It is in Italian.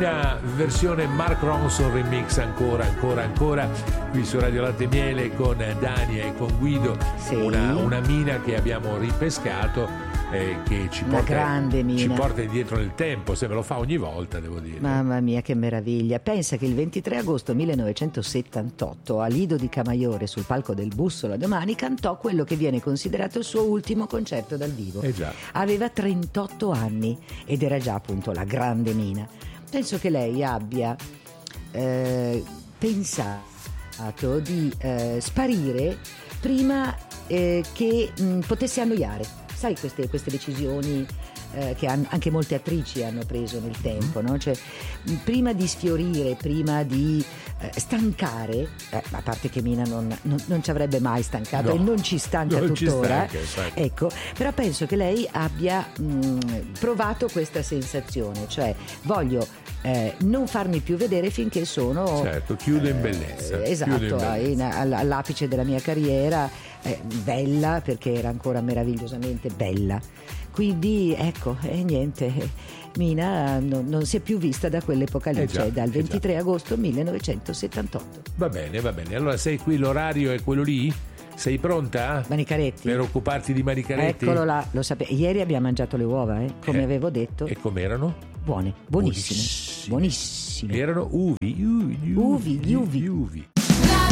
Mina, versione Mark Ronson remix, ancora qui su Radio Latte e Miele con Dani e con Guido. Sì. Una Mina che abbiamo ripescato, che ci porta indietro nel tempo, se me lo fa ogni volta, devo dire. Mamma mia, che meraviglia. Pensa che il 23 agosto 1978 a Lido di Camaiore, sul palco del Bussola Domani, cantò quello che viene considerato il suo ultimo concerto dal vivo. Già. Aveva 38 anni ed era già appunto la grande Mina. Penso che lei abbia pensato di sparire prima che potesse annoiare. Sai, queste decisioni che anche molte attrici hanno preso nel tempo, no? Cioè, prima di sfiorire, prima di stancare, a parte che Mina non ci avrebbe mai stancato, no, e non ci stanca non tuttora, ci stanca, ecco, però penso che lei abbia provato questa sensazione, cioè voglio non farmi più vedere finché sono, certo, chiudo in bellezza, esatto, all'apice della mia carriera, bella, perché era ancora meravigliosamente bella. Quindi ecco, niente, Mina non si è più vista da quell'epoca lì, cioè dal 23 agosto 1978. Va bene, allora sei qui, l'orario è quello lì? Sei pronta? Manicaretti. Per occuparti di Manicaretti? Eccolo là, lo sapevo. Ieri abbiamo mangiato le uova, come avevo detto. E com'erano? Buone, buonissime. Erano uvi.